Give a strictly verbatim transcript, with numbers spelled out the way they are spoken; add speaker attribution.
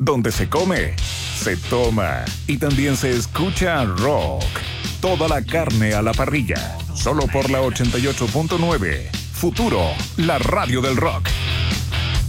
Speaker 1: donde se come, se toma y también se escucha rock. Toda la carne a la parrilla, solo por la ochenta y ocho punto nueve. Futuro, la radio del rock.